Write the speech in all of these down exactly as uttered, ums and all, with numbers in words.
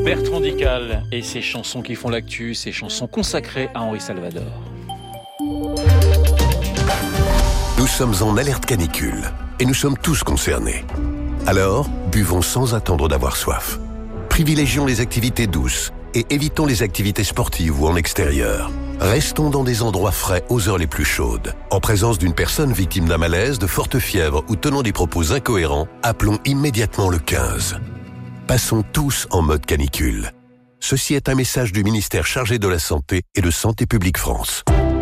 Bertrand Dical et ses chansons qui font l'actu, ses chansons consacrées à Henri Salvador. Nous sommes en alerte canicule et nous sommes tous concernés. Alors, buvons sans attendre d'avoir soif. Privilégions les activités douces et évitons les activités sportives ou en extérieur. Restons dans des endroits frais aux heures les plus chaudes. En présence d'une personne victime d'un malaise, de forte fièvre ou tenant des propos incohérents, appelons immédiatement le quinze. Passons tous en mode canicule. Ceci est un message du ministère chargé de la Santé et de Santé publique France.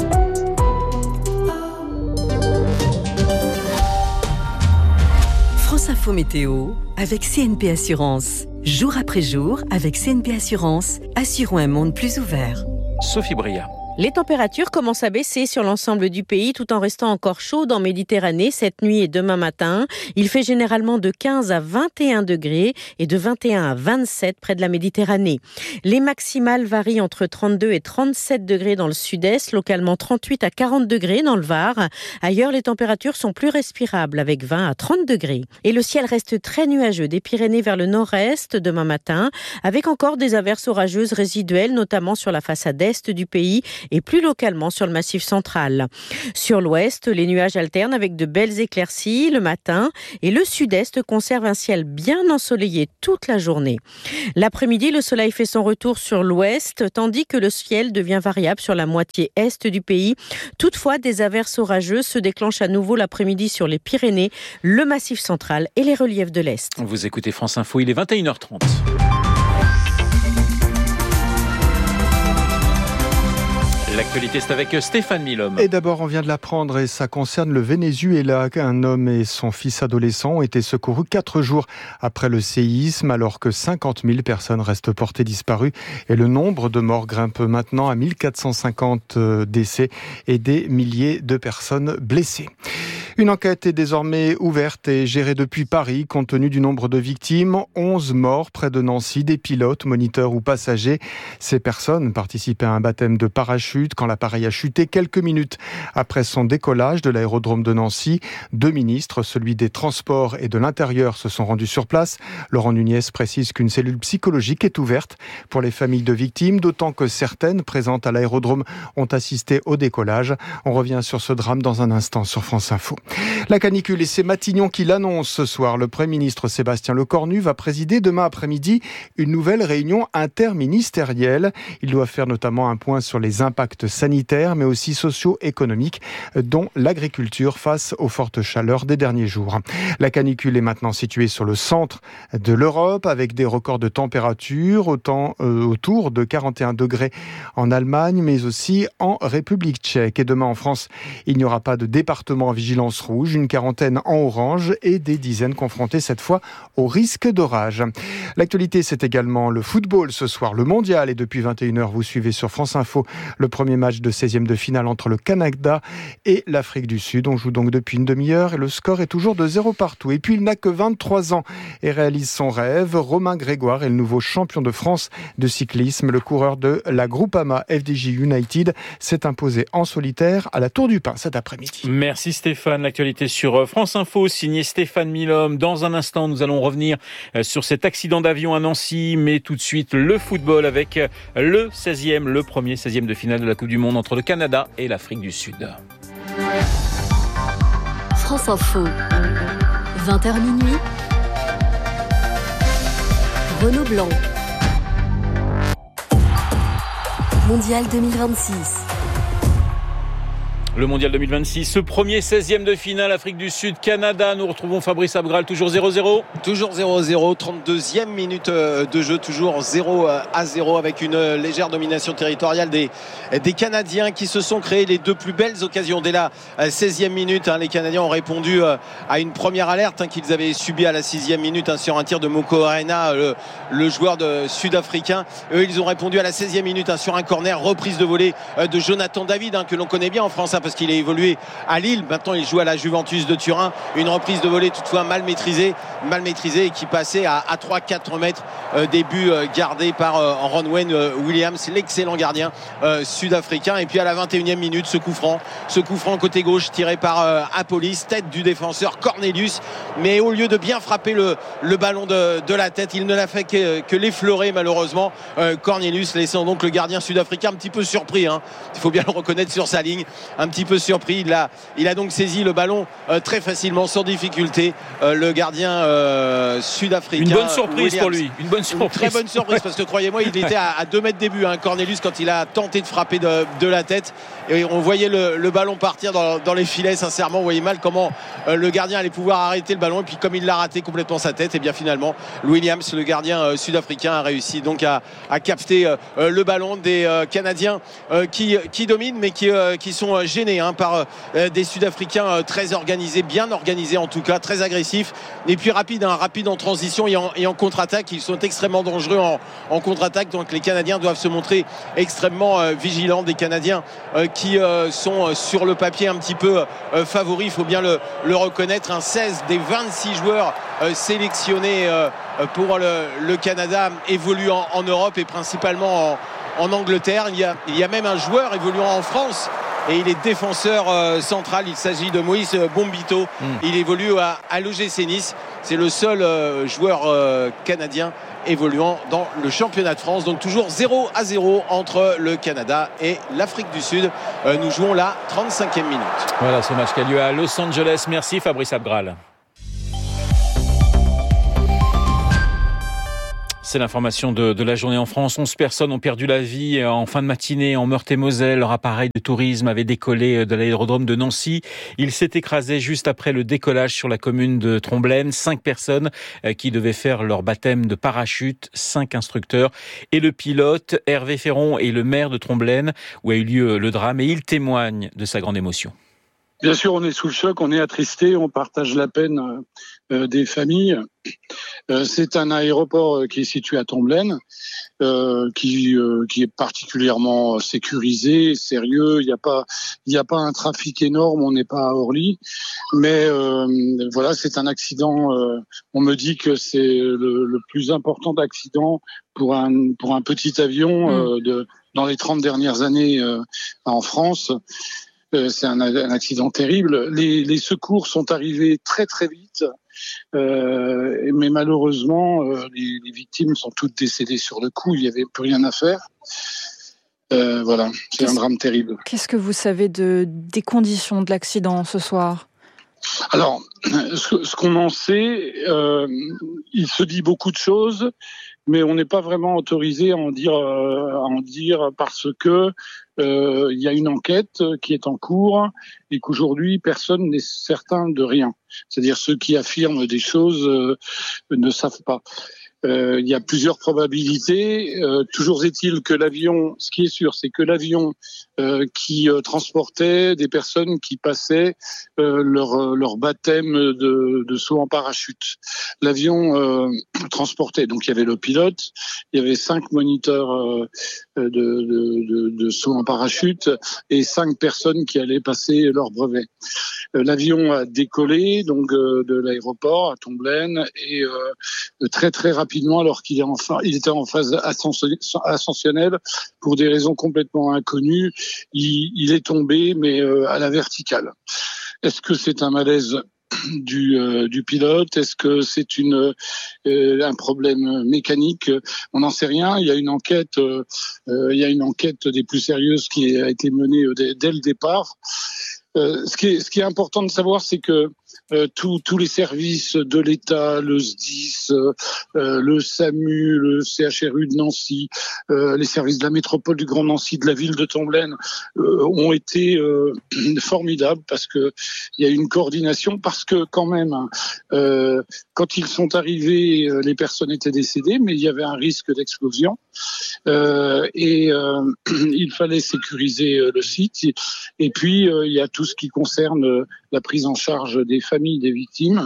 France Info Météo avec C N P Assurance. Jour après jour, avec C N P Assurance, assurons un monde plus ouvert. Sophie Bria. Les températures commencent à baisser sur l'ensemble du pays tout en restant encore chaudes en Méditerranée cette nuit et demain matin. Il fait généralement de quinze à vingt et un degrés et de vingt et un à vingt-sept près de la Méditerranée. Les maximales varient entre trente-deux et trente-sept degrés dans le sud-est, localement trente-huit à quarante degrés dans le Var. Ailleurs, les températures sont plus respirables avec vingt à trente degrés. Et le ciel reste très nuageux des Pyrénées vers le nord-est demain matin, avec encore des averses orageuses résiduelles, notamment sur la façade est du pays et plus localement sur le massif central. Sur l'ouest, les nuages alternent avec de belles éclaircies le matin et le sud-est conserve un ciel bien ensoleillé toute la journée. L'après-midi, le soleil fait son retour sur l'ouest, tandis que le ciel devient variable sur la moitié est du pays. Toutefois, des averses orageuses se déclenchent à nouveau l'après-midi sur les Pyrénées, le massif central et les reliefs de l'Est. Vous écoutez France Info, il est vingt et une heures trente. L'actualité, c'est avec Stéphane Milhomme. Et d'abord, on vient de l'apprendre et ça concerne le Venezuela. Un homme et son fils adolescent ont été secourus quatre jours après le séisme, alors que cinquante mille personnes restent portées disparues. Et le nombre de morts grimpe maintenant à mille quatre cent cinquante décès et des milliers de personnes blessées. Une enquête est désormais ouverte et gérée depuis Paris, compte tenu du nombre de victimes. onze morts près de Nancy, des pilotes, moniteurs ou passagers. Ces personnes participaient à un baptême de parachute quand l'appareil a chuté quelques minutes après son décollage de l'aérodrome de Nancy. Deux ministres, celui des Transports et de l'Intérieur, se sont rendus sur place. Laurent Nunez précise qu'une cellule psychologique est ouverte pour les familles de victimes, d'autant que certaines présentes à l'aérodrome ont assisté au décollage. On revient sur ce drame dans un instant sur France Info. La canicule, et c'est Matignon qui l'annonce ce soir. Le Premier ministre Sébastien Lecornu va présider demain après-midi une nouvelle réunion interministérielle. Il doit faire notamment un point sur les impacts sanitaires, mais aussi socio-économiques, dont l'agriculture face aux fortes chaleurs des derniers jours. La canicule est maintenant située sur le centre de l'Europe, avec des records de température, autant euh, autour de quarante et un degrés en Allemagne, mais aussi en République tchèque. Et demain en France, il n'y aura pas de département en vigilance rouge, une quarantaine en orange et des dizaines confrontées cette fois au risque d'orage. L'actualité, c'est également le football ce soir, le mondial, et depuis vingt et une heures, vous suivez sur France Info le premier match de seizième de finale entre le Canada et l'Afrique du Sud. On joue donc depuis une demi-heure et le score est toujours de zéro partout. Et puis il n'a que vingt-trois ans et réalise son rêve. Romain Grégoire est le nouveau champion de France de cyclisme. Le coureur de la Groupama F D J United s'est imposé en solitaire à la Tour du Pin cet après-midi. Merci Stéphane. L'actualité sur France Info, signé Stéphane Milhomme. Dans un instant, nous allons revenir sur cet accident d'avion à Nancy, mais tout de suite le football avec le seizième, le premier seizième de finale de la Coupe du Monde entre le Canada et l'Afrique du Sud. France Info, vingt heures minuit. Renaud Blanc. Mondial deux mille vingt-six. Le Mondial deux mille vingt-six, ce premier seizième de finale, Afrique du Sud, Canada. Nous retrouvons Fabrice Abgral, toujours zéro zéro. Toujours zéro zéro, trente-deuxième minute de jeu, toujours zéro à zéro avec une légère domination territoriale des, des Canadiens qui se sont créés les deux plus belles occasions. Dès la seizième minute, hein, les Canadiens ont répondu à une première alerte hein, qu'ils avaient subie à la sixième minute hein, sur un tir de Moko Arena, le, le joueur de sud-africain. Eux, ils ont répondu à la seizième minute hein, sur un corner, reprise de volée de Jonathan David hein, que l'on connaît bien en France. parce qu'il a évolué à Lille. Maintenant, il joue à la Juventus de Turin. Une reprise de volée toutefois mal maîtrisée, mal maîtrisée et qui passait à, à trois à quatre mètres euh, des buts euh, gardés par euh, Ronwen euh, Williams, l'excellent gardien euh, sud-africain. Et puis à la vingt et unième minute, ce coup franc, ce coup franc côté gauche tiré par euh, Apolis, tête du défenseur Cornelius. Mais au lieu de bien frapper le, le ballon de, de la tête, il ne l'a fait que, que l'effleurer malheureusement. Euh, Cornelius laissant donc le gardien sud-africain un petit peu surpris. Hein. Il faut bien le reconnaître sur sa ligne, un petit peu surpris. Il a, il a donc saisi le ballon euh, très facilement, sans difficulté. Euh, le gardien euh, sud-africain. Une bonne surprise Williams. pour lui. Une bonne surprise. Une très bonne surprise parce que croyez-moi, il était à, à deux mètres des buts. Hein, Cornelius quand il a tenté de frapper de, de la tête. Et on voyait le, le ballon partir dans, dans les filets. Sincèrement, on voyait mal comment euh, le gardien allait pouvoir arrêter le ballon. Et puis comme il l'a raté complètement sa tête, et bien finalement, Williams, le gardien euh, sud-africain, a réussi donc à, à capter euh, le ballon des euh, Canadiens euh, qui, qui dominent, mais qui, euh, qui sont euh, gênés hein, par euh, des Sud-Africains euh, très organisés, bien organisés en tout cas, très agressifs. Et puis rapide, hein, rapide en transition et en, et en contre-attaque. Ils sont extrêmement dangereux en, en contre-attaque. Donc les Canadiens doivent se montrer extrêmement euh, vigilants. Des Canadiens euh, qui euh, sont euh, sur le papier un petit peu euh, favoris, il faut bien le, le reconnaître. Un seize des vingt-six joueurs euh, sélectionnés euh, pour le, le Canada évoluent en, en Europe et principalement en, en Angleterre. Il y, a, il y a même un joueur évoluant en France et il est défenseur euh, central. Il s'agit de Moïse Bombito. Mm. Il évolue à, à l'O G C Nice. C'est le seul euh, joueur euh, canadien évoluant dans le championnat de France. Donc toujours zéro à zéro entre le Canada et l'Afrique du Sud. Euh, nous jouons la trente-cinquième minute. Voilà ce match qui a lieu à Los Angeles. Merci Fabrice Abgral. C'est l'information de, de la journée en France. onze personnes ont perdu la vie en fin de matinée en Meurthe-et-Moselle. Leur appareil de tourisme avait décollé de l'aérodrome de Nancy. Il s'est écrasé juste après le décollage sur la commune de Tromblaine. Cinq personnes qui devaient faire leur baptême de parachute. Cinq instructeurs et le pilote. Hervé Ferron est le maire de Tromblaine où a eu lieu le drame et il témoigne de sa grande émotion. Bien sûr, on est sous le choc, on est attristé, on partage la peine euh, des familles. Euh, c'est un aéroport qui est situé à Tromblaine, euh, qui, euh, qui est particulièrement sécurisé, sérieux. Il n'y a pas, il n'y a pas un trafic énorme, on n'est pas à Orly, mais euh, voilà, c'est un accident. Euh, on me dit que c'est le, le plus important accident pour un pour un petit avion euh, de dans les trente dernières années euh, en France. C'est un, un accident terrible. Les, les secours sont arrivés très très vite, euh, mais malheureusement, euh, les, les victimes sont toutes décédées sur le coup. Il n'y avait plus rien à faire. Euh, voilà, c'est qu'est-ce, un drame terrible. Qu'est-ce que vous savez de, des conditions de l'accident ce soir ? Alors, ce, ce qu'on en sait, euh, il se dit beaucoup de choses, mais on n'est pas vraiment autorisé à en dire, euh, à en dire parce que euh, il y a une enquête qui est en cours et qu'aujourd'hui personne n'est certain de rien. C'est-à-dire ceux qui affirment des choses euh, ne savent pas. Euh, il y a plusieurs probabilités. Euh, toujours est-il que l'avion, ce qui est sûr, c'est que l'avion euh, qui euh, transportait des personnes qui passaient euh, leur, leur baptême de, de saut en parachute. L'avion euh, transportait, donc il y avait le pilote, il y avait cinq moniteurs euh, de, de, de, de saut en parachute et cinq personnes qui allaient passer leur brevet. Euh, l'avion a décollé donc euh, de l'aéroport à Tromblaine et euh, très très rapidement alors qu'il est en fa- il était en phase ascensionnelle pour des raisons complètement inconnues. Il, il est tombé, mais euh, à la verticale. Est-ce que c'est un malaise du, euh, du pilote ? Est-ce que c'est une, euh, un problème mécanique ? On n'en sait rien. Il y a une enquête, euh, il y a une enquête des plus sérieuses qui a été menée euh, dès, dès le départ. Euh, ce qui est, ce qui est important de savoir, c'est que euh, tous, tous les services de l'État, le S D I S, euh, le S A M U, le C H R U de Nancy, euh, les services de la métropole du Grand Nancy, de la ville de Tromblaine, euh, ont été euh, formidables parce que il y a une coordination, parce que quand même, euh, quand ils sont arrivés, les personnes étaient décédées, mais il y avait un risque d'explosion. Euh, et euh, il fallait sécuriser euh, le site. Et puis, euh, il y a tout ce qui concerne euh, la prise en charge des familles des victimes,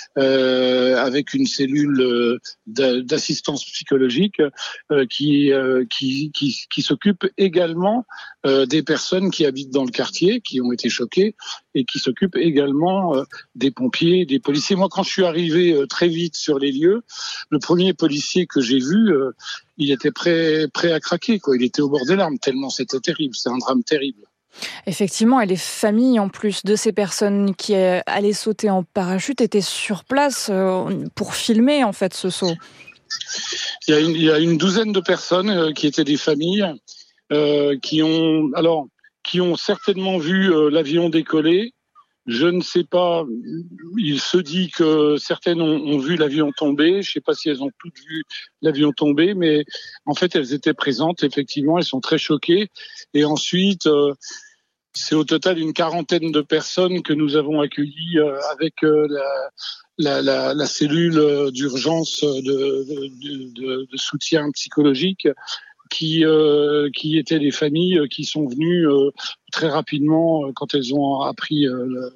euh, avec une cellule euh, d'assistance psychologique euh, qui, euh, qui, qui, qui s'occupe également euh, des personnes qui habitent dans le quartier, qui ont été choquées, et qui s'occupe également euh, des pompiers, des policiers. Moi, quand je suis arrivé euh, très vite sur les lieux, le premier policier que j'ai vu, euh, il était prêt, prêt à craquer, quoi. Il était au bord des larmes, tellement c'était terrible. C'est un drame terrible. Effectivement, et les familles, en plus de ces personnes qui allaient sauter en parachute, étaient sur place euh, pour filmer, en fait, ce saut. Il y a une, il y a une douzaine de personnes euh, qui étaient des familles, euh, qui ont, alors, qui ont certainement vu euh, l'avion décoller. Je ne sais pas, il se dit que certaines ont, ont vu l'avion tomber. Je ne sais pas si elles ont toutes vu l'avion tomber, mais en fait, elles étaient présentes, effectivement, elles sont très choquées. Et ensuite, euh, c'est au total une quarantaine de personnes que nous avons accueillies euh, avec euh, la, la, la, la cellule d'urgence de, de, de, de soutien psychologique, qui euh, qui étaient des familles qui sont venues euh, très rapidement euh, quand elles ont appris euh, le,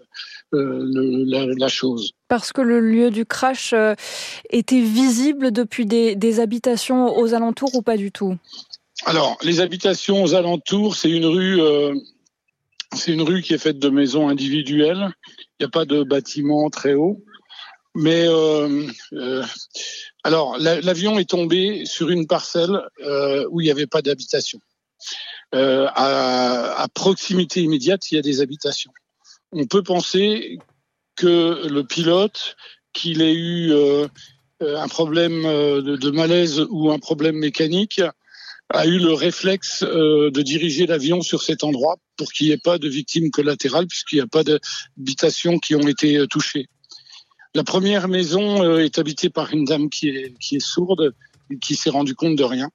le, la, la chose. Parce que le lieu du crash euh, était visible depuis des, des habitations aux alentours ou pas du tout ? Alors, les habitations aux alentours, c'est une rue, euh, c'est une rue qui est faite de maisons individuelles. Il n'y a pas de bâtiment très haut. Mais euh, euh, alors, la, l'avion est tombé sur une parcelle euh, où il n'y avait pas d'habitation. Euh, à, à proximité immédiate, il y a des habitations. On peut penser que le pilote, qu'il ait eu euh, un problème de, de malaise ou un problème mécanique, a eu le réflexe euh, de diriger l'avion sur cet endroit pour qu'il n'y ait pas de victimes collatérales, puisqu'il n'y a pas d'habitations qui ont été euh, touchées. La première maison euh, est habitée par une dame qui est, qui est sourde et qui s'est rendue compte de rien.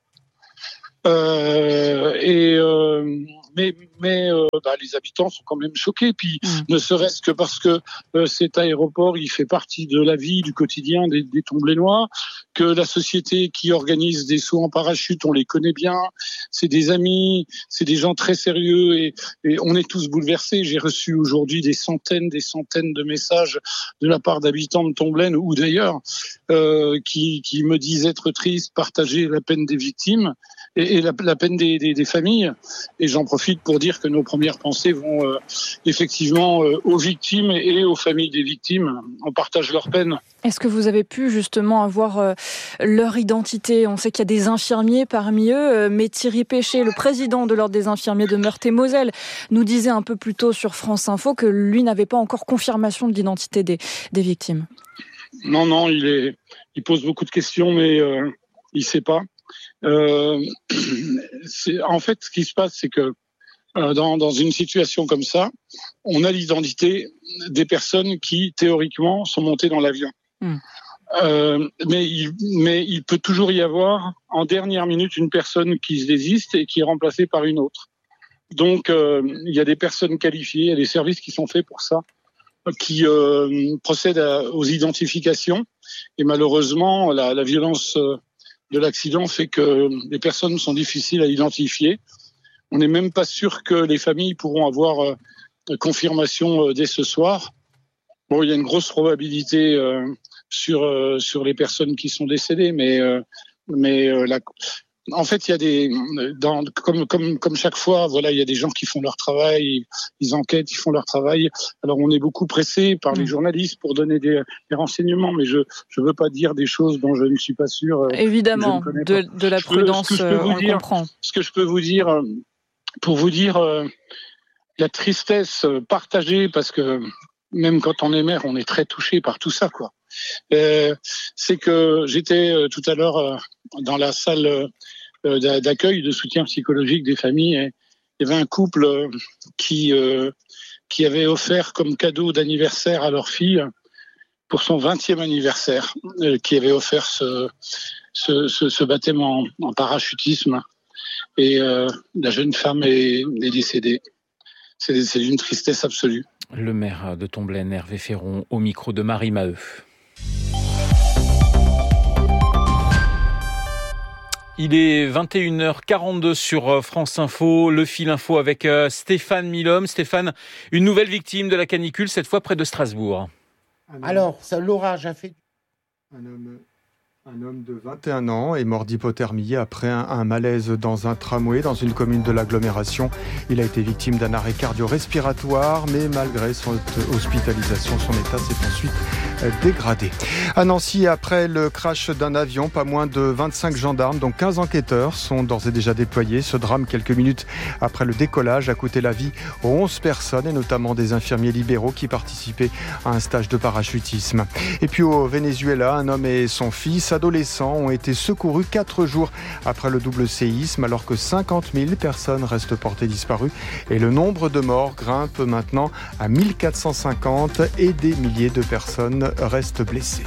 Euh, et euh, mais mais euh, bah, les habitants sont quand même choqués, puis mmh. ne serait-ce que parce que euh, cet aéroport il fait partie de la vie du quotidien des, des Tomblainois, que la société qui organise des sauts en parachute on les connaît bien, c'est des amis, c'est des gens très sérieux et, et on est tous bouleversés. J'ai reçu aujourd'hui des centaines des centaines de messages de la part d'habitants de Tomblaine ou d'ailleurs euh, qui qui me disent être tristes, partager la peine des victimes et, et la, la peine des, des, des familles. Et j'en profite pour dire que nos premières pensées vont euh, effectivement euh, aux victimes et aux familles des victimes. On partage leur peine. Est-ce que vous avez pu justement avoir euh, leur identité ? On sait qu'il y a des infirmiers parmi eux, euh, mais Thierry Péché, le président de l'Ordre des infirmiers de Meurthe-et-Moselle, nous disait un peu plus tôt sur France Info que lui n'avait pas encore confirmation de l'identité des, des victimes. Non, non, il, est, il pose beaucoup de questions, mais euh, il ne sait pas. Euh, c'est, en fait, ce qui se passe, c'est que euh, dans, dans une situation comme ça, on a l'identité des personnes qui, théoriquement, sont montées dans l'avion. Mmh. Euh, mais, il, mais il peut toujours y avoir, en dernière minute, une personne qui se désiste et qui est remplacée par une autre. Donc, euh, il y a des personnes qualifiées, il y a des services qui sont faits pour ça, qui euh, procèdent à, aux identifications. Et malheureusement, la, la violence euh, de l'accident fait que les personnes sont difficiles à identifier. On n'est même pas sûr que les familles pourront avoir euh, confirmation euh, dès ce soir. Bon, il y a une grosse probabilité euh, sur euh, sur les personnes qui sont décédées, mais euh, mais euh, la, en fait, il y a des dans, comme comme comme chaque fois, voilà, il y a des gens qui font leur travail, ils, ils enquêtent, ils font leur travail. Alors, on est beaucoup pressé par les journalistes pour donner des, des renseignements, mais je je veux pas dire des choses dont je ne suis pas sûr. Évidemment, de, de la prudence, je, on le comprend. Ce que je peux vous dire, pour vous dire euh, la tristesse partagée, parce que même quand on est mère, on est très touché par tout ça, quoi. Euh, c'est que j'étais euh, tout à l'heure euh, dans la salle euh, d'accueil de soutien psychologique des familles et il y avait un couple euh, qui euh, qui avait offert comme cadeau d'anniversaire à leur fille pour son vingtième anniversaire, euh, qui avait offert ce ce, ce, ce baptême en, en parachutisme et euh, la jeune femme est, est décédée. C'est, c'est une tristesse absolue. Le maire de Tomblaine, Hervé Féron, au micro de Marie Maheu. Il est vingt et une heures quarante-deux sur France Info, le fil info avec Stéphane Milhomme. Stéphane, une nouvelle victime de la canicule, cette fois près de Strasbourg. Alors, ça, l'orage a fait... Un homme... Un homme de vingt et un ans est mort d'hypothermie après un, un malaise dans un tramway dans une commune de l'agglomération. Il a été victime d'un arrêt cardio-respiratoire, mais malgré son hospitalisation, son état s'est ensuite dégradé. À Nancy, après le crash d'un avion, pas moins de vingt-cinq gendarmes, dont quinze enquêteurs, sont d'ores et déjà déployés. Ce drame, quelques minutes après le décollage, a coûté la vie aux onze personnes, et notamment des infirmiers libéraux qui participaient à un stage de parachutisme. Et puis au Venezuela, un homme et son fils adolescents ont été secourus quatre jours après le double séisme, alors que cinquante mille personnes restent portées disparues et le nombre de morts grimpe maintenant à mille quatre cent cinquante et des milliers de personnes restent blessées.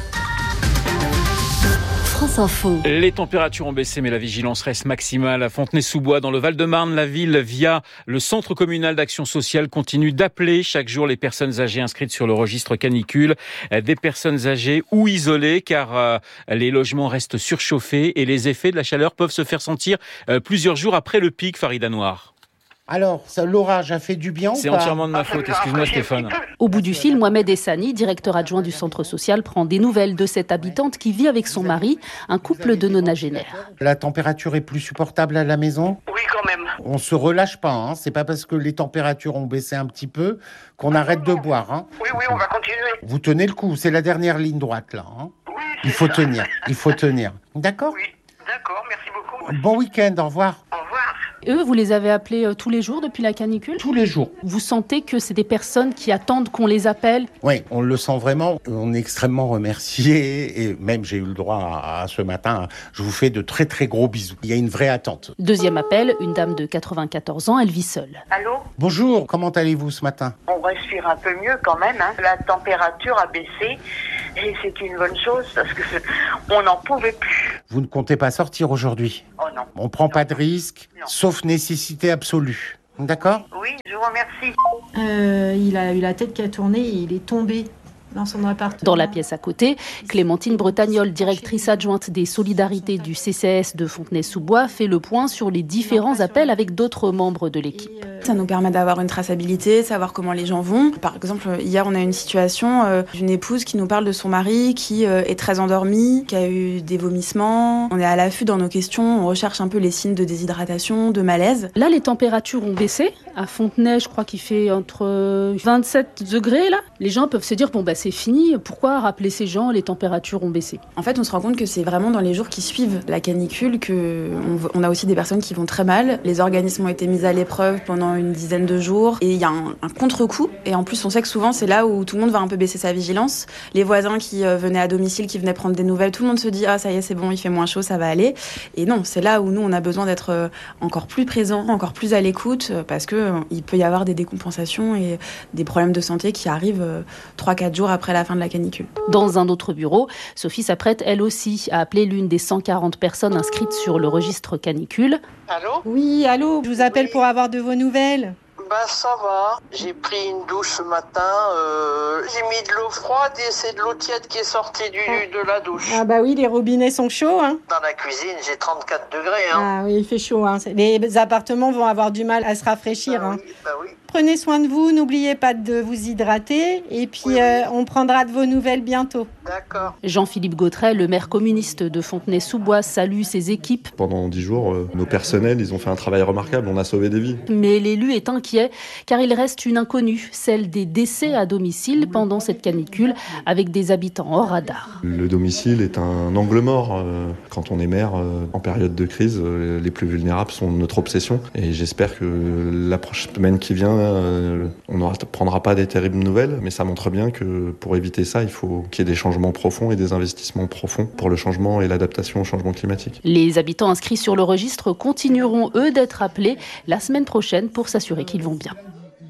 France Info. Les températures ont baissé, mais la vigilance reste maximale. À Fontenay-sous-Bois, dans le Val-de-Marne, la ville, via le Centre communal d'action sociale, continue d'appeler chaque jour les personnes âgées inscrites sur le registre canicule, des personnes âgées ou isolées, car euh, les logements restent surchauffés et les effets de la chaleur peuvent se faire sentir euh, plusieurs jours après le pic, Farida Noir. Alors, ça, l'orage a fait du bien C'est ou pas? entièrement de ma faute, excuse-moi Stéphane. Au bout du fil, Mohamed Essani, directeur adjoint du centre social, prend des nouvelles de cette habitante qui vit avec son mari, un couple de nonagénaires. La température est plus supportable à la maison? Oui, quand même. On se relâche pas, hein. C'est pas parce que les températures ont baissé un petit peu qu'on arrête de boire. Hein. Oui, oui, on va continuer. Vous tenez le coup, c'est la dernière ligne droite là. Hein. Oui, il faut ça. tenir, il faut tenir. D'accord? Oui, d'accord, merci beaucoup. Bon week-end, au revoir. Au revoir. Eux, vous les avez appelés tous les jours depuis la canicule? Tous les jours. Vous sentez que c'est des personnes qui attendent qu'on les appelle? Oui, on le sent vraiment. On est extrêmement remerciés et même j'ai eu le droit à, à ce matin. Je vous fais de très très gros bisous. Il y a une vraie attente. Deuxième appel, une dame de quatre-vingt-quatorze ans, elle vit seule. Allô? Bonjour, comment allez-vous ce matin? On respire un peu mieux quand même. Hein. La température a baissé et c'est une bonne chose parce que on n'en pouvait plus. Vous ne comptez pas sortir aujourd'hui? Oh non. On prend non. pas de risque, non. sauf nécessité absolue. D'accord? Oui, je vous remercie. Euh, il a eu la tête qui a tourné et il est tombé dans son appartement. Dans la pièce à côté, Clémentine Bretagnol, directrice adjointe des solidarités du C C S de Fontenay-sous-Bois, fait le point sur les différents appels avec d'autres membres de l'équipe. Ça nous permet d'avoir une traçabilité, savoir comment les gens vont. Par exemple, hier, on a une situation euh, d'une épouse qui nous parle de son mari qui euh, est très endormi, qui a eu des vomissements. On est à l'affût dans nos questions, on recherche un peu les signes de déshydratation, de malaise. Là, les températures ont baissé. À Fontenay, je crois qu'il fait entre vingt-sept degrés, là. Les gens peuvent se dire, bon, bah, c'est fini. Pourquoi rappeler ces gens? Les températures ont baissé. En fait, on se rend compte que c'est vraiment dans les jours qui suivent la canicule qu'on on a aussi des personnes qui vont très mal. Les organismes ont été mis à l'épreuve pendant une dizaine de jours et il y a un, un contre-coup. Et en plus, on sait que souvent, c'est là où tout le monde va un peu baisser sa vigilance. Les voisins qui euh, venaient à domicile, qui venaient prendre des nouvelles, tout le monde se dit « Ah, ça y est, c'est bon, il fait moins chaud, ça va aller ». Et non, c'est là où nous, on a besoin d'être euh, encore plus présents, encore plus à l'écoute euh, parce qu'il euh, peut y avoir des décompensations et des problèmes de santé qui arrivent euh, trois quatre jours après la fin de la canicule. Dans un autre bureau, Sophie s'apprête elle aussi à appeler l'une des cent quarante personnes inscrites sur le registre canicule. Allô? Oui, allô, je vous appelle oui. pour avoir de vos nouvelles. Bah ça va, j'ai pris une douche ce matin, euh, j'ai mis de l'eau froide et c'est de l'eau tiède qui est sortie du, de la douche. Ah bah oui, les robinets sont chauds. Hein. Dans la cuisine, j'ai trente-quatre degrés. Hein. Ah oui, il fait chaud. Hein. Les appartements vont avoir du mal à se rafraîchir. Bah hein. oui, bah oui. Prenez soin de vous, n'oubliez pas de vous hydrater et puis oui, oui. Euh, on prendra de vos nouvelles bientôt. D'accord. Jean-Philippe Gautret, le maire communiste de Fontenay-sous-Bois, salue ses équipes. Pendant dix jours, euh, nos personnels, ils ont fait un travail remarquable, on a sauvé des vies. Mais l'élu est inquiet car il reste une inconnue, celle des décès à domicile pendant cette canicule avec des habitants hors radar. Le domicile est un angle mort. Euh, quand on est maire, euh, en période de crise, euh, les plus vulnérables sont notre obsession et j'espère que la prochaine semaine qui vient, Euh, on ne prendra pas des terribles nouvelles, mais ça montre bien que pour éviter ça, il faut qu'il y ait des changements profonds et des investissements profonds pour le changement et l'adaptation au changement climatique. Les habitants inscrits sur le registre continueront, eux, d'être appelés la semaine prochaine pour s'assurer qu'ils vont bien.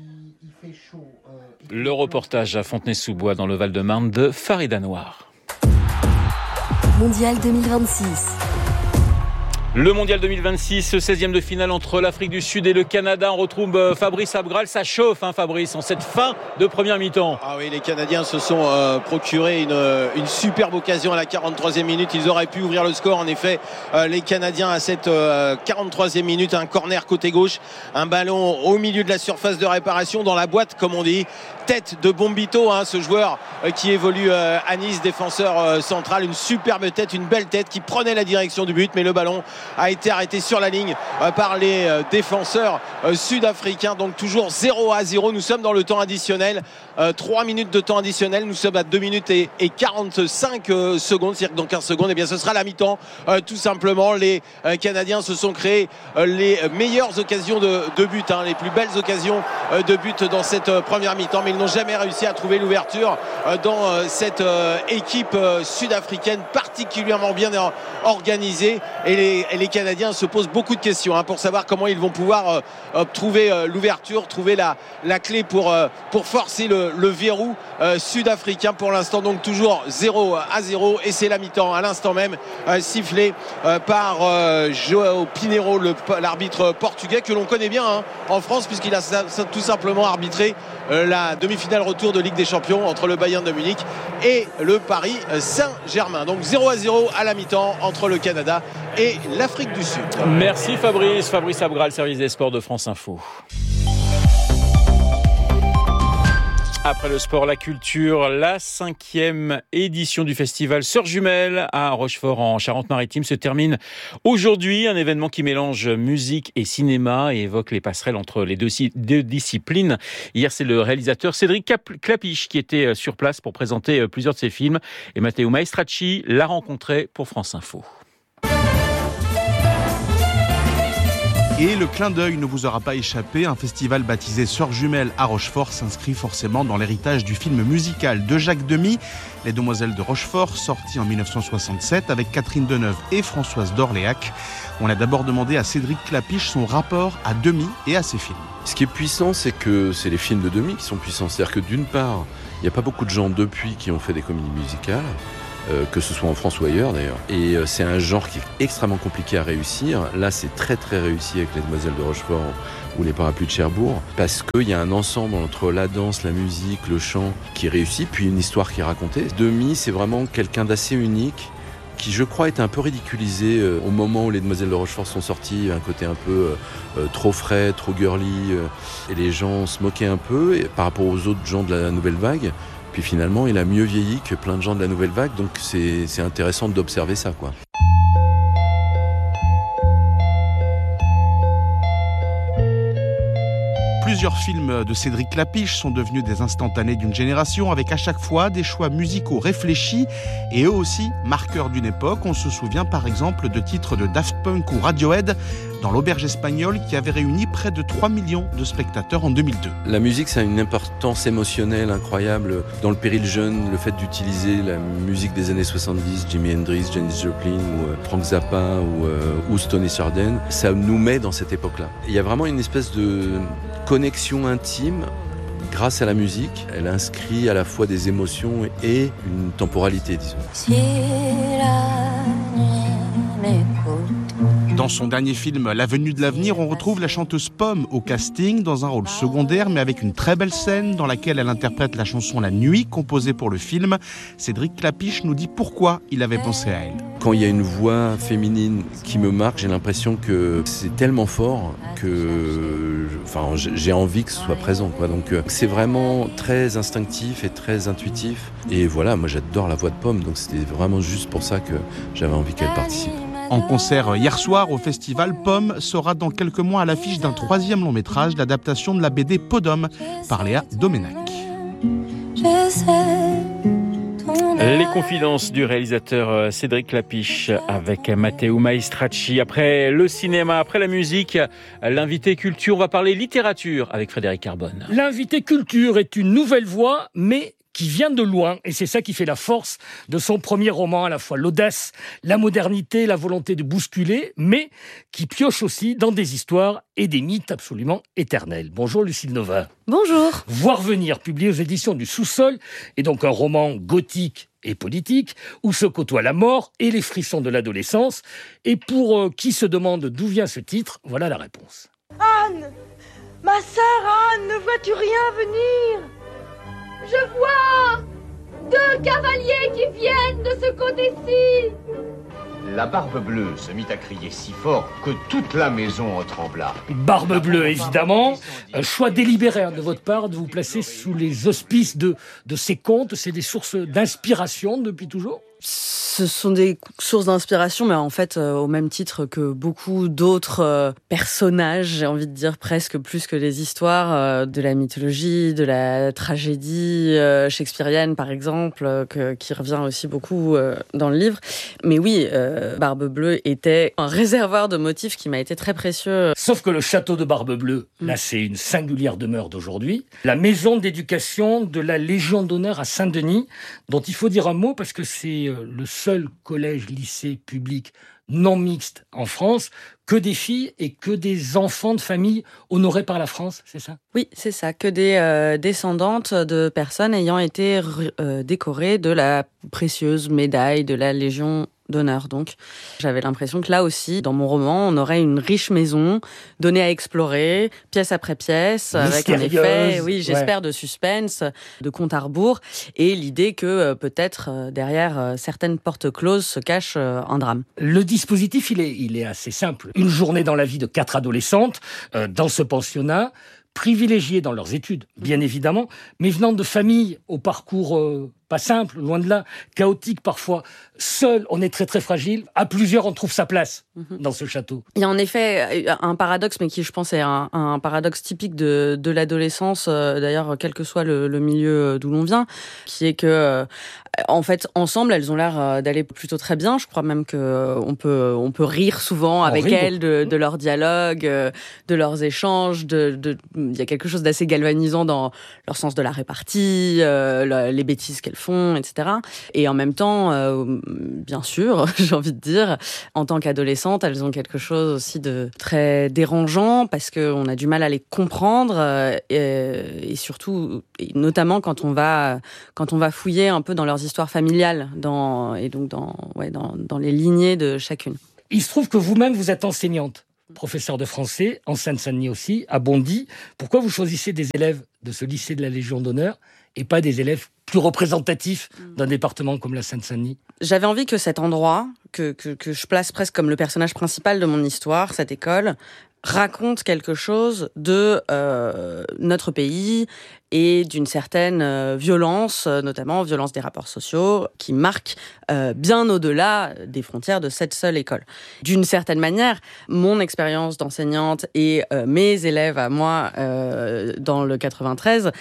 Le reportage à Fontenay-sous-Bois dans le Val-de-Marne de Farida Noir. Mondial deux mille vingt-six. Le mondial deux mille vingt-six, seizième de finale entre l'Afrique du Sud et le Canada. On retrouve Fabrice Abgral. Ça chauffe, hein, Fabrice, en cette fin de première mi-temps. Ah oui, les Canadiens se sont euh, procurés une, une superbe occasion à la quarante-troisième minute. Ils auraient pu ouvrir le score. En effet, euh, les Canadiens à cette euh, quarante-troisième minute, un corner côté gauche, un ballon au milieu de la surface de réparation, dans la boîte, comme on dit. Tête de Bombito, hein, ce joueur euh, qui évolue euh, à Nice, défenseur euh, central. Une superbe tête, une belle tête qui prenait la direction du but, mais le ballon a été arrêté sur la ligne euh, par les euh, défenseurs euh, sud-africains. Donc toujours zéro à zéro. Nous sommes dans le temps additionnel. Euh, trois minutes de temps additionnel. Nous sommes à deux minutes et, et quarante-cinq euh, secondes. C'est-à-dire que dans quinze secondes, eh bien, ce sera la mi-temps. Euh, tout simplement, les euh, Canadiens se sont créés euh, les meilleures occasions de, de but, hein, les plus belles occasions euh, de but dans cette euh, première mi-temps. Mais ils n'ont jamais réussi à trouver l'ouverture euh, dans euh, cette euh, équipe euh, sud-africaine particulièrement bien organisée. Et les, et les Canadiens se posent beaucoup de questions hein, pour savoir comment ils vont pouvoir euh, trouver euh, l'ouverture, trouver la, la clé pour, euh, pour forcer le, le verrou euh, sud-africain. Pour l'instant, donc toujours zéro à zéro. Et c'est la mi-temps à l'instant même, euh, sifflé euh, par euh, João Pinheiro, le, l'arbitre portugais que l'on connaît bien hein, en France, puisqu'il a ça, ça, tout simplement arbitré euh, la demi-finale retour de Ligue des Champions entre le Bayern de Munich et le Paris Saint-Germain. Donc zéro à zéro à la mi-temps entre le Canada et l'Afrique du Sud. Merci Fabrice. Fabrice Abgral, service des sports de France Info. Après le sport, la culture, la cinquième édition du festival Sœurs Jumelles à Rochefort en Charente-Maritime se termine aujourd'hui. Un événement qui mélange musique et cinéma et évoque les passerelles entre les deux, deux disciplines. Hier, c'est le réalisateur Cédric Klapisch qui était sur place pour présenter plusieurs de ses films. Et Matteo Maestracci l'a rencontré pour France Info. Et le clin d'œil ne vous aura pas échappé, un festival baptisé Sœurs Jumelles à Rochefort s'inscrit forcément dans l'héritage du film musical de Jacques Demy, Les Demoiselles de Rochefort, sorti en dix-neuf cent soixante-sept avec Catherine Deneuve et Françoise d'Orléac. On a d'abord demandé à Cédric Klapisch son rapport à Demy et à ses films. Ce qui est puissant, c'est que c'est les films de Demy qui sont puissants. C'est-à-dire que d'une part, il n'y a pas beaucoup de gens depuis qui ont fait des comédies musicales. Euh, que ce soit en France ou ailleurs d'ailleurs. Et euh, c'est un genre qui est extrêmement compliqué à réussir. Là, c'est très très réussi avec Les Demoiselles de Rochefort ou Les Parapluies de Cherbourg, parce qu'il y a un ensemble entre la danse, la musique, le chant qui est réussi, puis une histoire qui est racontée. Demy, c'est vraiment quelqu'un d'assez unique, qui je crois était un peu ridiculisé euh, au moment où Les Demoiselles de Rochefort sont sorties, un côté un peu euh, trop frais, trop girly, euh, et les gens se moquaient un peu et, par rapport aux autres gens de la nouvelle vague. Puis finalement, il a mieux vieilli que plein de gens de la nouvelle vague, donc c'est, c'est intéressant d'observer ça, quoi. Plusieurs films de Cédric Klapisch sont devenus des instantanés d'une génération, avec à chaque fois des choix musicaux réfléchis et eux aussi marqueurs d'une époque. On se souvient par exemple de titres de Daft Punk ou Radiohead dans l'Auberge espagnole qui avait réuni près de trois millions de spectateurs en deux mille deux. La musique, ça a une importance émotionnelle incroyable. Dans le péril jeune, le fait d'utiliser la musique des années soixante-dix, Jimi Hendrix, Janis Joplin ou euh, Frank Zappa ou, euh, ou Stony Sardin, ça nous met dans cette époque-là. Il y a vraiment une espèce de connexion intime grâce à la musique. Elle inscrit à la fois des émotions et une temporalité, disons. Si la nuit m'écoute. Dans son dernier film La Venue de l'avenir, on retrouve la chanteuse Pomme au casting dans un rôle secondaire mais avec une très belle scène dans laquelle elle interprète la chanson La Nuit composée pour le film. Cédric Klapisch nous dit pourquoi il avait pensé à elle. Quand il y a une voix féminine qui me marque, j'ai l'impression que c'est tellement fort que enfin, j'ai envie que ce soit présent, quoi. Donc c'est vraiment très instinctif et très intuitif. Et voilà, moi j'adore la voix de Pomme, donc c'était vraiment juste pour ça que j'avais envie qu'elle participe. En concert hier soir au festival, Pomme sera dans quelques mois à l'affiche d'un troisième long métrage, l'adaptation de la B D Podum par Léa Doménac. Les confidences du réalisateur Cédric Klapisch avec Matteo Maestracci. Après le cinéma, après la musique, l'invité culture, on va parler littérature avec Frédéric Carbone. L'invité culture est une nouvelle voix, mais qui qui vient de loin, et c'est ça qui fait la force de son premier roman, à la fois l'audace, la modernité, la volonté de bousculer, mais qui pioche aussi dans des histoires et des mythes absolument éternels. Bonjour Lucille Nova. Bonjour. Voir venir, publié aux éditions du Sous-sol, est donc un roman gothique et politique, où se côtoient la mort et les frissons de l'adolescence. Et pour euh, qui se demande d'où vient ce titre, voilà la réponse. Anne, ma sœur Anne, ne vois-tu rien venir? Je vois deux cavaliers qui viennent de ce côté-ci. La Barbe Bleue se mit à crier si fort que toute la maison en trembla. Barbe Bleue, évidemment. Un choix délibéré hein, de votre part de vous placer sous les auspices de, de ces contes. C'est des sources d'inspiration depuis toujours ? Ce sont des sources d'inspiration, mais en fait, euh, au même titre que beaucoup d'autres euh, personnages, j'ai envie de dire presque plus que les histoires euh, de la mythologie, de la tragédie euh, shakespearienne, par exemple, euh, que, qui revient aussi beaucoup euh, dans le livre. Mais oui, euh, Barbe Bleue était un réservoir de motifs qui m'a été très précieux. Sauf que le château de Barbe Bleue, mmh. là, c'est une singulière demeure d'aujourd'hui. La maison d'éducation de la Légion d'honneur à Saint-Denis, dont il faut dire un mot parce que c'est le seul collège-lycée public non mixte en France, que des filles et que des enfants de famille honorés par la France, c'est ça ? Oui, c'est ça, que des euh, descendantes de personnes ayant été euh, décorées de la précieuse médaille de la Légion d'honneur. Donc, j'avais l'impression que là aussi, dans mon roman, on aurait une riche maison donnée à explorer, pièce après pièce, avec un effet, oui, j'espère, ouais. de suspense, de compte à rebours, et l'idée que euh, peut-être euh, derrière euh, certaines portes closes se cache euh, un drame. Le dispositif, il est, il est assez simple. Une journée dans la vie de quatre adolescentes, euh, dans ce pensionnat, privilégiées dans leurs études, bien évidemment, mais venant de familles au parcours euh, pas simple, loin de là, chaotique parfois. Seul, on est très très fragile. À plusieurs, on trouve sa place mmh. dans ce château. Il y a en effet un paradoxe, mais qui, je pense, est un, un paradoxe typique de, de l'adolescence, euh, d'ailleurs, quel que soit le, le milieu d'où l'on vient, qui est que, euh, en fait, ensemble, elles ont l'air d'aller plutôt très bien. Je crois même qu'on peut, on peut rire souvent on avec elles de, de leurs dialogues, de leurs échanges. De, de, il y a quelque chose d'assez galvanisant dans leur sens de la répartie, euh, les bêtises qu'elles font, et cetera. Et en même temps, euh, bien sûr, j'ai envie de dire, en tant qu'adolescentes, elles ont quelque chose aussi de très dérangeant parce qu'on a du mal à les comprendre euh, et, et surtout, et notamment quand on va quand on va fouiller un peu dans leurs histoires familiales, dans et donc dans ouais dans dans les lignées de chacune. Il se trouve que vous-même vous êtes enseignante, professeure de français en Seine-Saint-Denis aussi, à Bondy. Pourquoi vous choisissez des élèves de ce lycée de la Légion d'honneur et pas des élèves plus représentatifs d'un département comme la Seine-Saint-Denis ? J'avais envie que cet endroit, que, que, que je place presque comme le personnage principal de mon histoire, cette école, raconte quelque chose de euh, notre pays et d'une certaine euh, violence, notamment violence des rapports sociaux, qui marque euh, bien au-delà des frontières de cette seule école. D'une certaine manière, mon expérience d'enseignante et euh, mes élèves à moi euh, dans le quatre-vingt-treize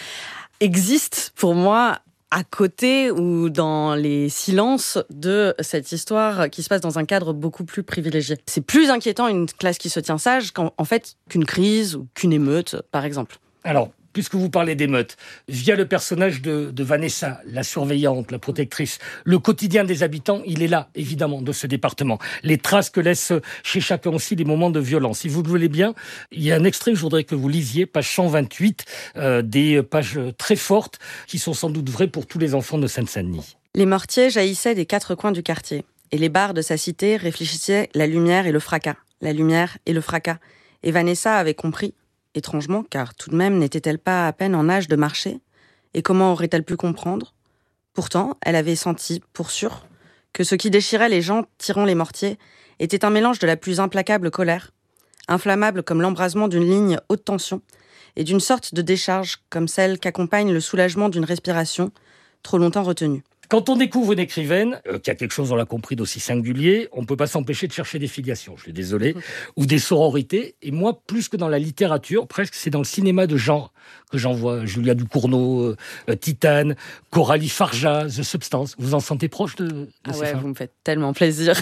existe pour moi à côté ou dans les silences de cette histoire qui se passe dans un cadre beaucoup plus privilégié. C'est plus inquiétant une classe qui se tient sage qu'en en fait qu'une crise ou qu'une émeute, par exemple. Alors, puisque vous parlez d'émeute, via le personnage de, de Vanessa, la surveillante, la protectrice, le quotidien des habitants, il est là, évidemment, de ce département. Les traces que laissent chez chacun aussi les moments de violence. Si vous le voulez bien, il y a un extrait que je voudrais que vous lisiez, page cent vingt-huit, euh, des pages très fortes qui sont sans doute vraies pour tous les enfants de Seine-Saint-Denis. Les mortiers jaillissaient des quatre coins du quartier, et les bars de sa cité réfléchissaient la lumière et le fracas, la lumière et le fracas. Et Vanessa avait compris, étrangement, car tout de même n'était-elle pas à peine en âge de marcher ? Et comment aurait-elle pu comprendre ? Pourtant, elle avait senti, pour sûr, que ce qui déchirait les gens tirant les mortiers était un mélange de la plus implacable colère, inflammable comme l'embrasement d'une ligne haute tension, et d'une sorte de décharge comme celle qu'accompagne le soulagement d'une respiration trop longtemps retenue. Quand on découvre une écrivaine euh, qui a quelque chose, on l'a compris, d'aussi singulier, on ne peut pas s'empêcher de chercher des filiations, je suis désolé, ou des sororités. Et moi, plus que dans la littérature, presque, c'est dans le cinéma de genre que j'en vois. Julia Ducournau, euh, euh, Titane, Coralie Farja, The Substance. Vous en sentez proche de, de Ah ces ouais, femmes ? vous me faites tellement plaisir.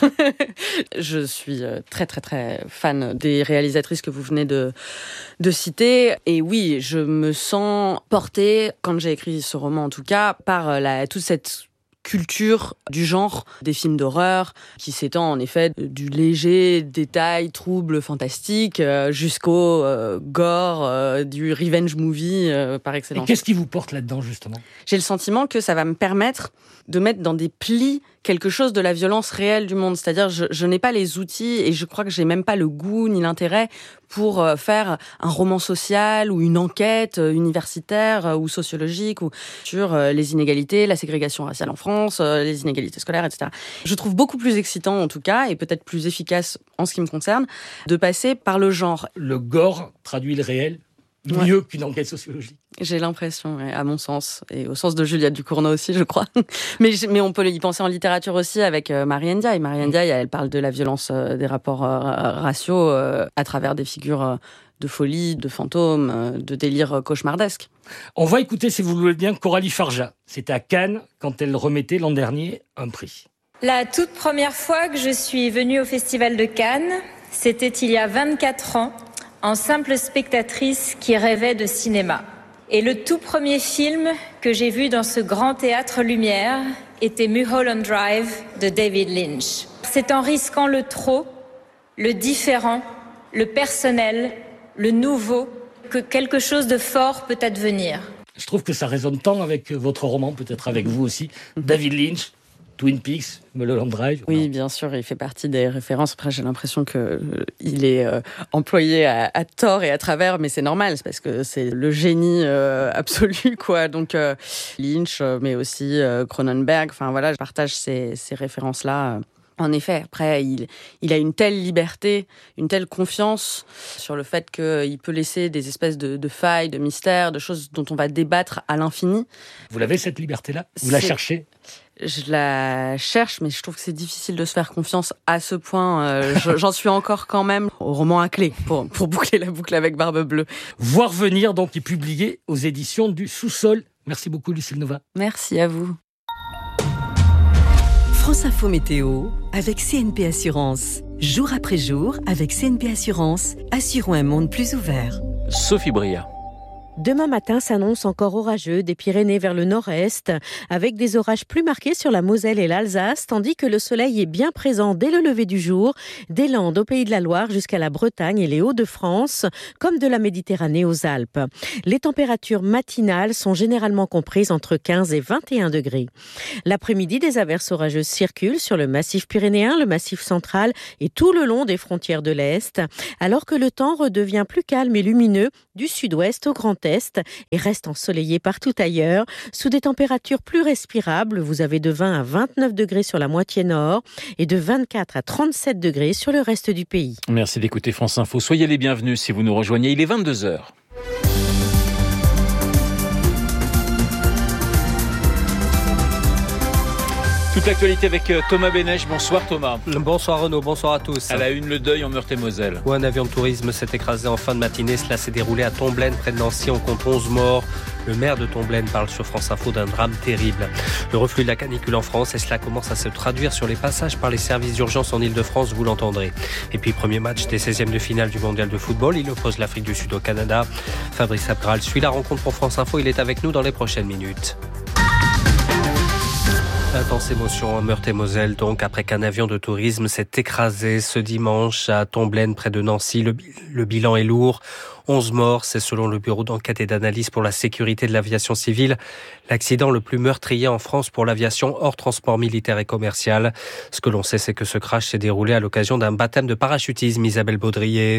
Je suis très, très, très fan des réalisatrices que vous venez de, de citer. Et oui, je me sens portée, quand j'ai écrit ce roman en tout cas, par la, toute cette culture du genre des films d'horreur qui s'étend en effet du léger détail trouble fantastique euh, jusqu'au euh, gore euh, du revenge movie euh, par excellence. Et qu'est-ce qui vous porte là-dedans justement ? J'ai le sentiment que ça va me permettre de mettre dans des plis quelque chose de la violence réelle du monde. C'est-à-dire, je, je n'ai pas les outils et je crois que j'ai même pas le goût ni l'intérêt pour euh, faire un roman social ou une enquête euh, universitaire euh, ou sociologique ou sur euh, les inégalités, la ségrégation raciale en France, euh, les inégalités scolaires, et cetera. Je trouve beaucoup plus excitant en tout cas et peut-être plus efficace en ce qui me concerne de passer par le genre. Le gore traduit le réel mieux ouais. qu'une enquête sociologique. J'ai l'impression, ouais, à mon sens, et au sens de Julia Ducournau aussi, je crois. mais, mais on peut y penser en littérature aussi avec euh, Marianne Ndiaye. Marianne Ndiaye, elle parle de la violence euh, des rapports euh, raciaux euh, à travers des figures euh, de folie, de fantômes, euh, de délire euh, cauchemardesque. On va écouter, si vous le voulez bien, Coralie Farja. C'était à Cannes, quand elle remettait l'an dernier un prix. La toute première fois que je suis venue au Festival de Cannes, c'était il y a vingt-quatre ans, en simple spectatrice qui rêvait de cinéma. Et le tout premier film que j'ai vu dans ce grand théâtre Lumière était Mulholland Drive de David Lynch. C'est en risquant le trop, le différent, le personnel, le nouveau, que quelque chose de fort peut advenir. Je trouve que ça résonne tant avec votre roman, peut-être avec vous aussi. David Lynch, Twin Peaks, Mulholland Drive. Oui, bien sûr, il fait partie des références. Après, j'ai l'impression que euh, il est euh, employé à, à tort et à travers, mais c'est normal, c'est parce que c'est le génie euh, absolu, quoi. Donc euh, Lynch, mais aussi euh, Cronenberg. Enfin voilà, je partage ces, ces références-là. En effet, après, il, il a une telle liberté, une telle confiance sur le fait qu'il peut laisser des espèces de, de failles, de mystères, de choses dont on va débattre à l'infini. Vous l'avez, cette liberté-là ? Vous la cherchez ? Je la cherche, mais je trouve que c'est difficile de se faire confiance à ce point. Euh, j'en suis encore quand même au roman à clé, pour, pour boucler la boucle avec Barbe Bleue. Voir venir, donc, est publié aux éditions du Sous-Sol. Merci beaucoup, Lucille Nova. Merci à vous. France Info Météo avec C N P Assurance. Jour après jour, avec C N P Assurance, assurons un monde plus ouvert. Sophie Bria. Demain matin s'annonce encore orageux des Pyrénées vers le nord-est, avec des orages plus marqués sur la Moselle et l'Alsace, tandis que le soleil est bien présent dès le lever du jour, des Landes au Pays de la Loire jusqu'à la Bretagne et les Hauts-de-France, comme de la Méditerranée aux Alpes. Les températures matinales sont généralement comprises entre quinze et vingt et un degrés. L'après-midi, des averses orageuses circulent sur le massif pyrénéen, le massif central et tout le long des frontières de l'Est, alors que le temps redevient plus calme et lumineux du sud-ouest au Grand Est et reste ensoleillé partout ailleurs, sous des températures plus respirables. Vous avez de vingt à vingt-neuf degrés sur la moitié nord et de vingt-quatre à trente-sept degrés sur le reste du pays. Merci d'écouter France Info. Soyez les bienvenus si vous nous rejoignez. Il est vingt-deux heures. Toute l'actualité avec Thomas Bénèche. Bonsoir Thomas. Bonsoir Renaud, bonsoir à tous. À la une, le deuil en Meurthe-et-Moselle. Où un avion de tourisme s'est écrasé en fin de matinée. Cela s'est déroulé à Tomblaine, près de Nancy. On compte onze morts. Le maire de Tomblaine parle sur France Info d'un drame terrible. Le reflux de la canicule en France, et cela commence à se traduire sur les passages par les services d'urgence en Ile-de-France, vous l'entendrez. Et puis premier match des seizièmes de finale du mondial de football. Il oppose l'Afrique du Sud au Canada. Fabrice Abgral suit la rencontre pour France Info. Il est avec nous dans les prochaines minutes. Intense émotion en Meurthe-et-Moselle, donc, après qu'un avion de tourisme s'est écrasé ce dimanche à Tomblaine, près de Nancy. Le, le bilan est lourd. onze morts, c'est selon le Bureau d'enquête et d'analyse pour la sécurité de l'aviation civile. L'accident le plus meurtrier en France pour l'aviation hors transport militaire et commercial. Ce que l'on sait, c'est que ce crash s'est déroulé à l'occasion d'un baptême de parachutisme. Isabelle Baudrier.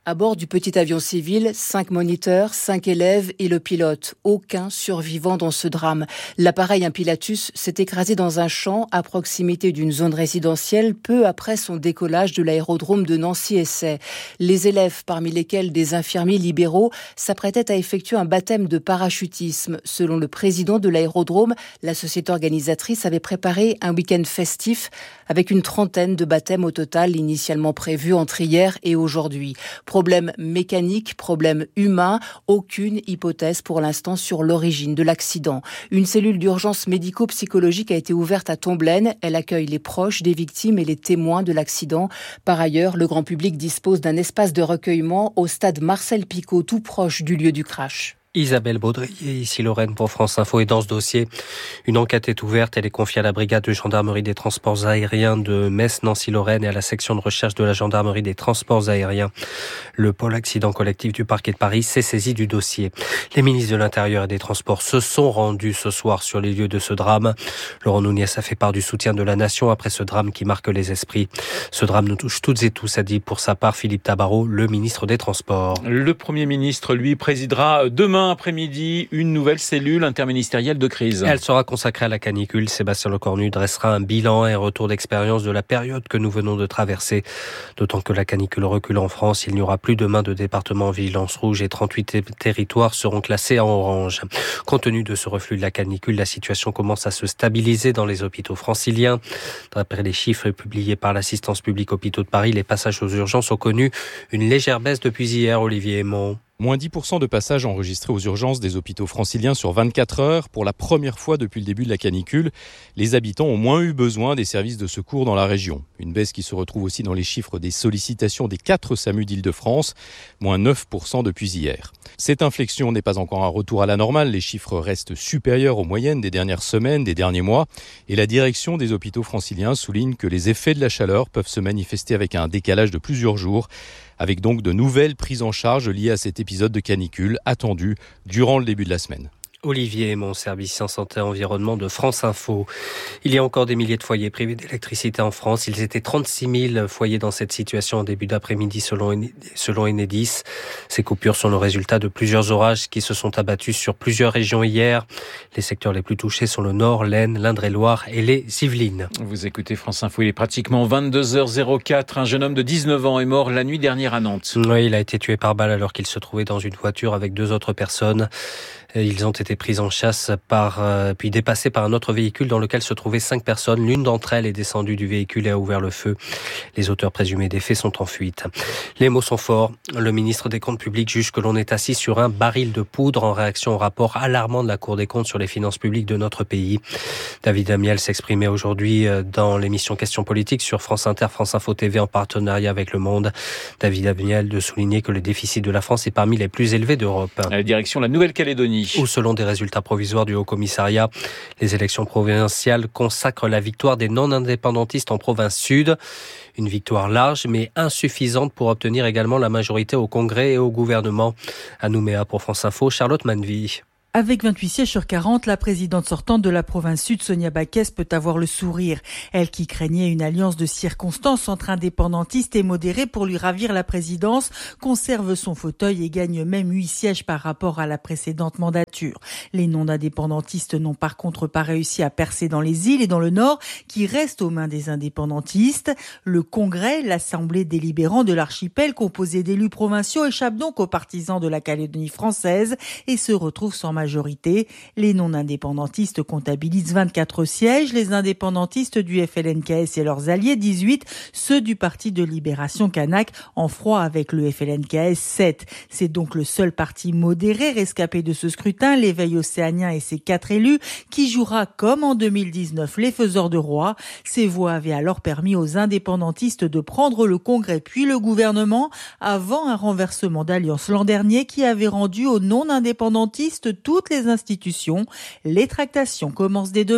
À bord du petit avion civil, cinq moniteurs, cinq élèves et le pilote. Aucun survivant dans ce drame. L'appareil, un Pilatus, s'est écrasé dans un champ à proximité d'une zone résidentielle peu après son décollage de l'aérodrome de Nancy-Essay. Les élèves, parmi lesquels des infirmiers libéraux, s'apprêtaient à effectuer un baptême de parachutisme. Selon le président de l'aérodrome, la société organisatrice avait préparé un week-end festif avec une trentaine de baptêmes au total initialement prévus entre hier et aujourd'hui. Problème mécanique, problème humain, aucune hypothèse pour l'instant sur l'origine de l'accident. Une cellule d'urgence médico-psychologique a été ouverte à Tomblaine. Elle accueille les proches des victimes et les témoins de l'accident. Par ailleurs, le grand public dispose d'un espace de recueillement au stade Marcel Picot, tout proche du lieu du crash. Isabelle Baudrier, ici Lorraine pour France Info. Et dans ce dossier, une enquête est ouverte. Elle est confiée à la brigade de gendarmerie des transports aériens de Metz-Nancy-Lorraine et à la section de recherche de la gendarmerie des transports aériens. Le pôle accident collectif du parquet de Paris s'est saisi du dossier. Les ministres de l'Intérieur et des Transports se sont rendus ce soir sur les lieux de ce drame. Laurent Nunez a fait part du soutien de la nation après ce drame qui marque les esprits. Ce drame nous touche toutes et tous, a dit pour sa part Philippe Tabarot, le ministre des Transports. Le Premier ministre, lui, présidera demain après-midi une nouvelle cellule interministérielle de crise. Elle sera consacrée à la canicule. Sébastien Lecornu dressera un bilan et un retour d'expérience de la période que nous venons de traverser. D'autant que la canicule recule en France, il n'y aura plus demain de département en vigilance rouge et trente-huit ter- territoires seront classés en orange. Compte tenu de ce reflux de la canicule, la situation commence à se stabiliser dans les hôpitaux franciliens. D'après les chiffres publiés par l'Assistance publique Hôpitaux de Paris, les passages aux urgences ont connu une légère baisse depuis hier, Olivier Aymon. Moins dix pour cent de passages enregistrés aux urgences des hôpitaux franciliens sur vingt-quatre heures. Pour la première fois depuis le début de la canicule, les habitants ont moins eu besoin des services de secours dans la région. Une baisse qui se retrouve aussi dans les chiffres des sollicitations des quatre SAMU d'Île-de-France, moins neuf pour cent depuis hier. Cette inflexion n'est pas encore un retour à la normale. Les chiffres restent supérieurs aux moyennes des dernières semaines, des derniers mois. Et la direction des hôpitaux franciliens souligne que les effets de la chaleur peuvent se manifester avec un décalage de plusieurs jours, avec donc de nouvelles prises en charge liées à cet épisode de canicule attendu durant le début de la semaine. Olivier, mon service en santé et environnement de France Info. Il y a encore des milliers de foyers privés d'électricité en France. Ils étaient trente-six mille foyers dans cette situation en début d'après-midi selon, selon Enedis. Ces coupures sont le résultat de plusieurs orages qui se sont abattus sur plusieurs régions hier. Les secteurs les plus touchés sont le Nord, l'Aisne, l'Indre-et-Loire et les Yvelines. Vous écoutez France Info, il est pratiquement vingt-deux heures zéro quatre. Un jeune homme de dix-neuf ans est mort la nuit dernière à Nantes. Oui, il a été tué par balle alors qu'il se trouvait dans une voiture avec deux autres personnes. Ils ont été pris en chasse par, euh, puis dépassés par un autre véhicule dans lequel se trouvaient cinq personnes. L'une d'entre elles est descendue du véhicule et a ouvert le feu. Les auteurs présumés des faits sont en fuite. Les mots sont forts. Le ministre des Comptes publics juge que l'on est assis sur un baril de poudre en réaction au rapport alarmant de la Cour des comptes sur les finances publiques de notre pays. David Amiel s'exprimait aujourd'hui dans l'émission Questions politiques sur France Inter, France Info T V en partenariat avec Le Monde. David Amiel de souligner que le déficit de la France est parmi les plus élevés d'Europe. À la direction de la Nouvelle-Calédonie. Où selon des résultats provisoires du Haut-Commissariat, les élections provinciales consacrent la victoire des non-indépendantistes en province sud. Une victoire large mais insuffisante pour obtenir également la majorité au Congrès et au gouvernement. À Nouméa pour France Info, Charlotte Manvy. Avec vingt-huit sièges sur quarante, la présidente sortante de la province sud, Sonia Backès, peut avoir le sourire. Elle qui craignait une alliance de circonstances entre indépendantistes et modérés pour lui ravir la présidence, conserve son fauteuil et gagne même huit sièges par rapport à la précédente mandature. Les non-indépendantistes n'ont par contre pas réussi à percer dans les îles et dans le nord, qui restent aux mains des indépendantistes. Le Congrès, l'Assemblée délibérante de l'archipel, composée d'élus provinciaux, échappe donc aux partisans de la Calédonie française et se retrouve sans majorité. Majorité. Les non-indépendantistes comptabilisent vingt-quatre sièges, les indépendantistes du F L N K S et leurs alliés dix-huit, ceux du Parti de Libération Kanak en froid avec le F L N K S sept. C'est donc le seul parti modéré rescapé de ce scrutin, l'Éveil océanien et ses quatre élus, qui jouera comme en deux mille dix-neuf les faiseurs de roi. Ces voix avaient alors permis aux indépendantistes de prendre le Congrès puis le gouvernement avant un renversement d'alliance l'an dernier qui avait rendu aux non-indépendantistes tout toutes les institutions. Les tractations commencent dès demain.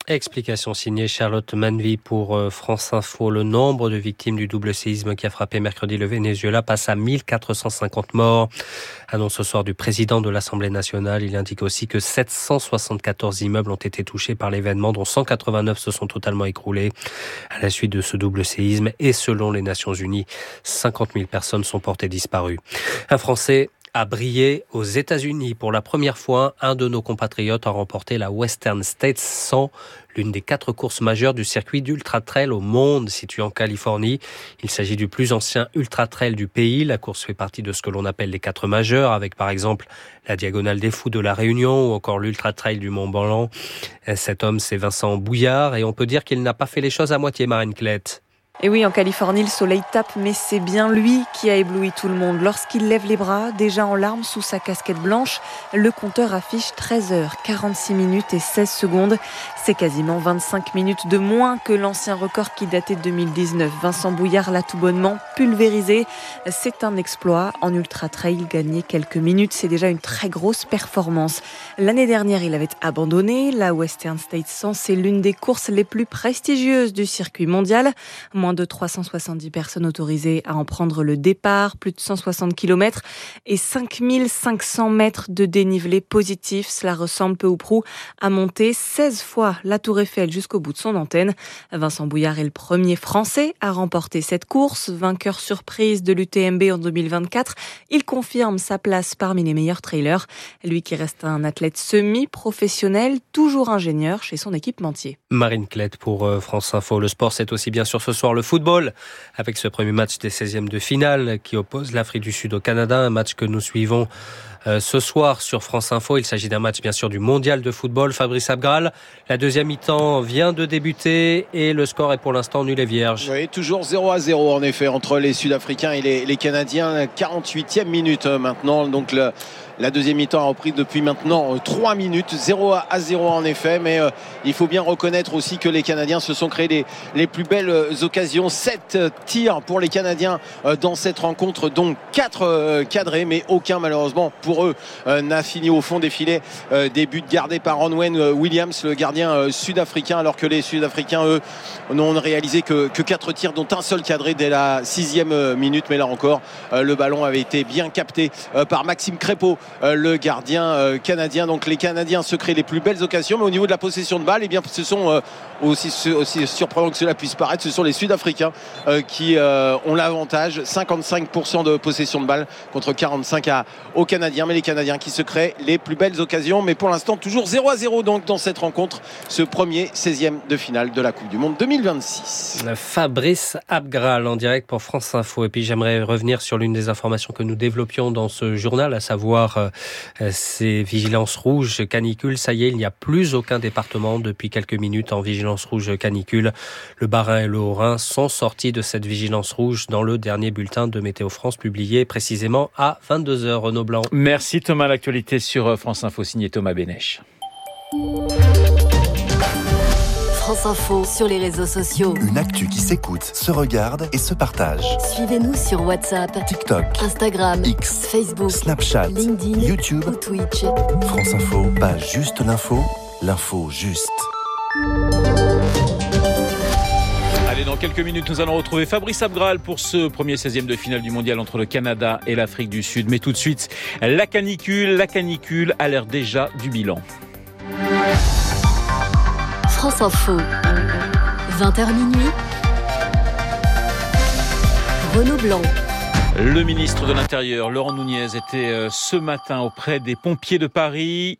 Explication signée Charlotte Manvy pour France Info. Le nombre de victimes du double séisme qui a frappé mercredi le Venezuela passe à mille quatre cent cinquante morts. Annonce ce soir du président de l'Assemblée nationale. Il indique aussi que sept cent soixante-quatorze immeubles ont été touchés par l'événement, dont cent quatre-vingt-neuf se sont totalement écroulés à la suite de ce double séisme. Et selon les Nations Unies, cinquante mille personnes sont portées disparues. Un Français a brillé aux États-Unis. Pour la première fois, un de nos compatriotes a remporté la Western States cent, l'une des quatre courses majeures du circuit d'Ultra Trail au monde situé en Californie. Il s'agit du plus ancien Ultra Trail du pays. La course fait partie de ce que l'on appelle les quatre majeurs, avec par exemple la Diagonale des Fous de la Réunion ou encore l'Ultra Trail du Mont-Blanc. Cet homme, c'est Vincent Bouillard, et on peut dire qu'il n'a pas fait les choses à moitié, Marine Klett. Et oui, en Californie, le soleil tape, mais c'est bien lui qui a ébloui tout le monde. Lorsqu'il lève les bras, déjà en larmes sous sa casquette blanche, le compteur affiche treize heures, quarante-six minutes et seize secondes. C'est quasiment vingt-cinq minutes de moins que l'ancien record qui datait de deux mille dix-neuf. Vincent Bouillard l'a tout bonnement pulvérisé. C'est un exploit. En ultra trail, gagner quelques minutes, c'est déjà une très grosse performance. L'année dernière, il avait abandonné. La Western States cent, c'est l'une des courses les plus prestigieuses du circuit mondial. Moins de trois cent soixante-dix personnes autorisées à en prendre le départ, plus de cent soixante kilomètres et cinq mille cinq cents mètres de dénivelé positif. Cela ressemble peu ou prou à monter seize fois la Tour Eiffel jusqu'au bout de son antenne. Vincent Bouillard est le premier Français à remporter cette course. Vainqueur surprise de l'U T M B en deux mille vingt-quatre, il confirme sa place parmi les meilleurs trailers. Lui qui reste un athlète semi-professionnel, toujours ingénieur chez son équipementier. Marine Klett pour France Info. Le sport, c'est aussi bien sûr ce soir le football, avec ce premier match des seizièmes de finale qui oppose l'Afrique du Sud au Canada, un match que nous suivons euh, ce soir sur France Info. Il s'agit d'un match bien sûr du mondial de football. Fabrice Abgral, la deuxième mi-temps vient de débuter et le score est pour l'instant nul et vierge. Oui, toujours zéro à zéro en effet entre les Sud-Africains et les, les Canadiens. quarante-huitième minute maintenant, donc le La deuxième mi-temps a repris depuis maintenant trois minutes, zéro à zéro en effet, mais euh, il faut bien reconnaître aussi que les Canadiens se sont créés les, les plus belles occasions. sept tirs pour les Canadiens euh, dans cette rencontre, dont quatre euh, cadrés, mais aucun malheureusement pour eux euh, n'a fini au fond des filets. Euh, des buts gardés par Ronwen Williams, le gardien euh, sud-africain, alors que les Sud-Africains, eux, n'ont réalisé que, que quatre tirs, dont un seul cadré dès la sixième minute. Mais là encore, euh, le ballon avait été bien capté euh, par Maxime Crépeau, Euh, le gardien euh, canadien. Donc les Canadiens se créent les plus belles occasions, mais au niveau de la possession de balle, eh bien, ce sont euh, aussi, aussi surprenant que cela puisse paraître, ce sont les Sud-Africains euh, qui euh, ont l'avantage. cinquante-cinq pour cent de possession de balle contre quarante-cinq à, aux Canadiens, mais les Canadiens qui se créent les plus belles occasions. Mais pour l'instant, toujours zéro à zéro donc dans cette rencontre, ce premier seizième de finale de la Coupe du Monde deux mille vingt-six. Fabrice Abgral en direct pour France Info. Et puis j'aimerais revenir sur l'une des informations que nous développions dans ce journal, à savoir euh, ces vigilances rouges canicule. Ça y est, il n'y a plus aucun département depuis quelques minutes en vigilance rouge canicule. Le Bas-Rhin et le Haut-Rhin sont sortis de cette vigilance rouge dans le dernier bulletin de Météo France publié précisément à vingt-deux heures. Renaud Blanc. Merci Thomas. L'actualité sur France Info signé Thomas Bénèche. France Info sur les réseaux sociaux. Une actu qui s'écoute, se regarde et se partage. Suivez-nous sur WhatsApp, TikTok, Instagram, X, Facebook, Snapchat, LinkedIn, YouTube ou Twitch. France Info, pas juste l'info, l'info juste. Allez, dans quelques minutes, nous allons retrouver Fabrice Abgral pour ce premier seizième de finale du mondial entre le Canada et l'Afrique du Sud. Mais tout de suite, la canicule, la canicule a l'air déjà du bilan. France Info, vingt heures minuit, Renaud Blanc. Le ministre de l'Intérieur, Laurent Nunez, était ce matin auprès des pompiers de Paris.